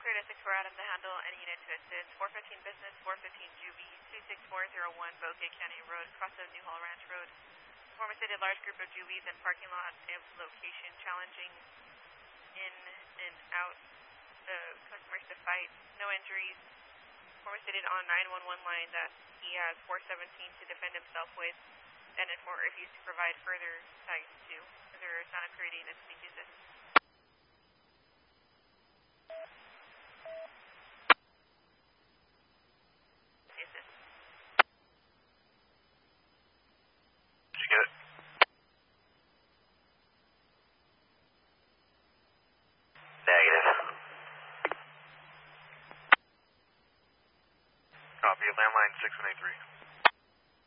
Clear to 64 out of the handle, any unit to assist. 415 business, 415 Juvie, 26401 Bouquet County Road, cross of New Hall Ranch Road. Former stated large group of Juvies and parking lot location challenging in and out the customers to fight. No injuries. Former stated on 911 line that he has 417 to defend himself with. Then informer refused to provide further sight to other Santa Cruz units to use this. Did you get it? Negative. Copy, landline 6183.